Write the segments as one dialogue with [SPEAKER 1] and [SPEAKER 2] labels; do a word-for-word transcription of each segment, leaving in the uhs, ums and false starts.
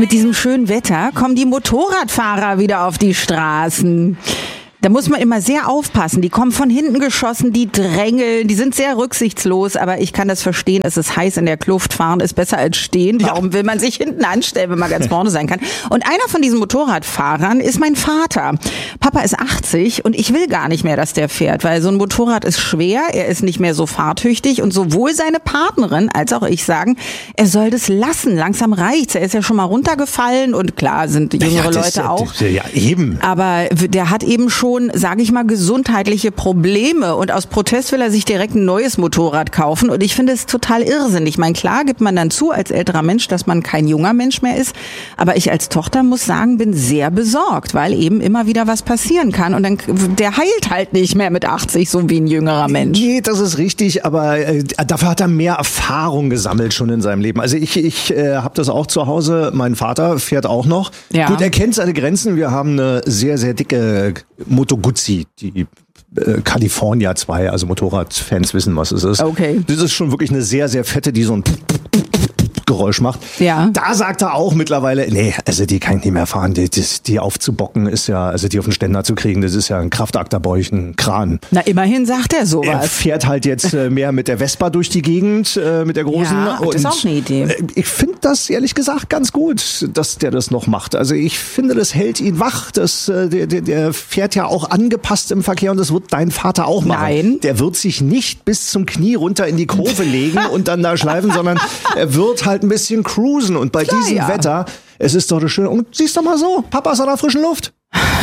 [SPEAKER 1] Mit diesem schönen Wetter kommen die Motorradfahrer wieder auf die Straßen. Da muss man immer sehr aufpassen. Die kommen von hinten geschossen, die drängeln, die sind sehr rücksichtslos, aber ich kann das verstehen, es ist heiß in der Kluft, fahren ist besser als stehen. Warum ja. will man sich hinten anstellen, wenn man ganz vorne sein kann? Und einer von diesen Motorradfahrern ist mein Vater. Papa ist achtzig und ich will gar nicht mehr, dass der fährt, weil so ein Motorrad ist schwer, er ist nicht mehr so fahrtüchtig und sowohl seine Partnerin als auch ich sagen, er soll das lassen, langsam reicht's. Er ist ja schon mal runtergefallen und klar sind jüngere ja, Leute auch.
[SPEAKER 2] Ja, eben.
[SPEAKER 1] Aber der hat eben schon sage ich mal, gesundheitliche Probleme und aus Protest will er sich direkt ein neues Motorrad kaufen und ich finde es total irrsinnig. Ich meine, klar gibt man dann zu als älterer Mensch, dass man kein junger Mensch mehr ist, aber ich als Tochter muss sagen, bin sehr besorgt, weil eben immer wieder was passieren kann und dann der heilt halt nicht mehr mit achtzig, so wie ein jüngerer Mensch.
[SPEAKER 2] Nee, das ist richtig, aber äh, dafür hat er mehr Erfahrung gesammelt schon in seinem Leben. Also ich, ich äh, habe das auch zu Hause, mein Vater fährt auch noch. Ja. Gut, er kennt seine Grenzen, wir haben eine sehr, sehr dicke Moto Guzzi, die äh, California zwei, also Motorradfans wissen, was es ist.
[SPEAKER 1] Okay.
[SPEAKER 2] Das ist schon wirklich eine sehr, sehr fette, die so ein Geräusch macht.
[SPEAKER 1] Ja.
[SPEAKER 2] Da sagt er auch mittlerweile, nee, also die kann ich nicht mehr fahren, die, die, die aufzubocken ist ja, also die auf den Ständer zu kriegen, das ist ja ein Kraftakt, da brauche ich einen Kran.
[SPEAKER 1] Na, immerhin sagt er sowas.
[SPEAKER 2] Er fährt halt jetzt äh, mehr mit der Vespa durch die Gegend, äh, mit der großen.
[SPEAKER 1] Ja, das ist auch eine Idee.
[SPEAKER 2] Äh, ich finde das ehrlich gesagt ganz gut, dass der das noch macht. Also ich finde, das hält ihn wach, das, äh, der, der, der fährt ja auch angepasst im Verkehr und das wird dein Vater auch machen.
[SPEAKER 1] Nein.
[SPEAKER 2] Der wird sich nicht bis zum Knie runter in die Kurve legen und dann da schleifen, sondern er wird halt ein bisschen cruisen und bei
[SPEAKER 1] Klar,
[SPEAKER 2] diesem
[SPEAKER 1] ja.
[SPEAKER 2] Wetter, es ist doch das Schöne. Und siehst doch mal so, Papa ist an der frischen Luft.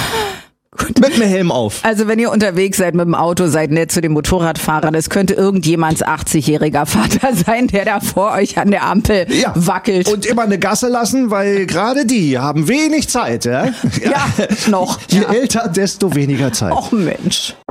[SPEAKER 2] Gut. Mit dem Helm auf.
[SPEAKER 1] Also wenn ihr unterwegs seid mit dem Auto, seid nett zu den Motorradfahrern. Es könnte irgendjemands achtzigjähriger Vater sein, der da vor euch an der Ampel
[SPEAKER 2] ja.
[SPEAKER 1] wackelt.
[SPEAKER 2] Und immer eine Gasse lassen, weil gerade die haben wenig Zeit. Ja,
[SPEAKER 1] ja noch.
[SPEAKER 2] Je
[SPEAKER 1] ja.
[SPEAKER 2] älter, desto weniger Zeit.
[SPEAKER 1] Och Mensch.